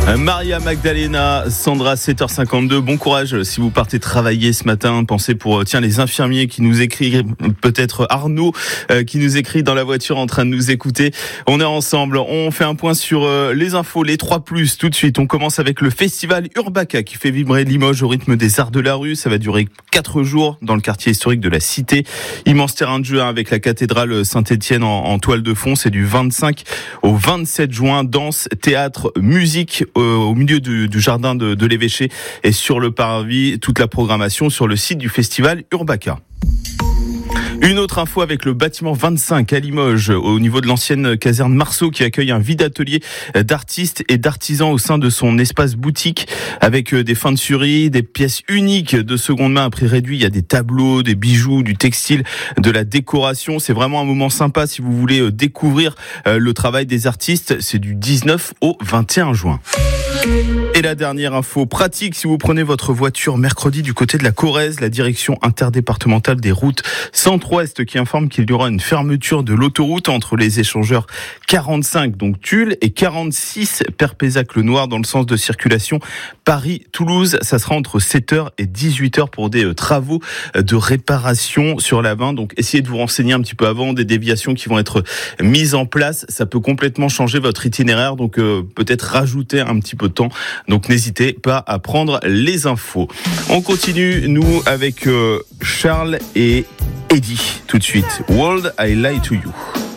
Maria Magdalena, Sandra, 7h52. Bon courage si vous partez travailler ce matin. Pensez pour les infirmiers qui nous écrivent, peut-être Arnaud qui nous écrit dans la voiture en train de nous écouter. On est ensemble. On fait un point sur les infos, les 3+. Tout de suite, on commence avec le festival Urbaka qui fait vibrer Limoges au rythme des arts de la rue. Ça va durer 4 jours dans le quartier historique de la Cité. Immense terrain de jeu avec la cathédrale Saint-Étienne en toile de fond. C'est du 25 au 27 juin. Danse, théâtre, musique au milieu du jardin de l'évêché et sur le parvis. Toute la programmation sur le site du festival Urbaka. Une autre info avec le bâtiment 25 à Limoges, au niveau de l'ancienne caserne Marceau, qui accueille un vide atelier d'artistes et d'artisans au sein de son espace boutique, avec des fins de surie, des pièces uniques de seconde main à prix réduit. Il y a des tableaux, des bijoux, du textile, de la décoration. C'est vraiment un moment sympa si vous voulez découvrir le travail des artistes. C'est du 19 au 21 juin. Et la dernière info pratique, si vous prenez votre voiture mercredi du côté de la Corrèze, la direction interdépartementale des routes Centre-Ouest qui informe qu'il y aura une fermeture de l'autoroute entre les échangeurs 45, donc Tulle, et 46, Perpézac-le-Noir, dans le sens de circulation Paris-Toulouse. Ça sera entre 7h et 18h pour des travaux de réparation sur la 20. Donc essayez de vous renseigner un petit peu avant, des déviations qui vont être mises en place. Ça peut complètement changer votre itinéraire, donc peut-être rajouter un petit peu de temps. Donc n'hésitez pas à prendre les infos. On continue, nous, avec Charles et Eddie. Tout de suite, World I Lie to You.